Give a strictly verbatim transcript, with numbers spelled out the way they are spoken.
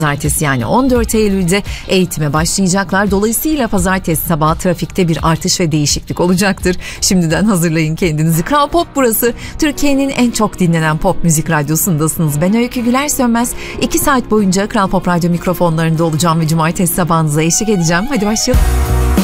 Pazartesi yani on dört Eylül'de eğitime başlayacaklar. Dolayısıyla pazartesi sabahı trafikte bir artış ve değişiklik olacaktır. Şimdiden hazırlayın kendinizi. Kral Pop burası. Türkiye'nin en çok dinlenen pop müzik radyosundasınız. Ben Öykü Güler Sönmez. iki saat boyunca Kral Pop Radyo mikrofonlarında olacağım ve cumartesi sabahınıza eşlik edeceğim. Hadi başlayalım.